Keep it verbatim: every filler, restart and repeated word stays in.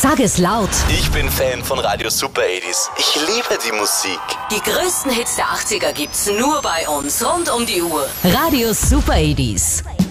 Sag es laut. Ich bin Fan von Radio Super achtziger. Ich liebe die Musik. Die größten Hits der achtziger gibt's nur bei uns, rund um die Uhr. Radio Super achtziger.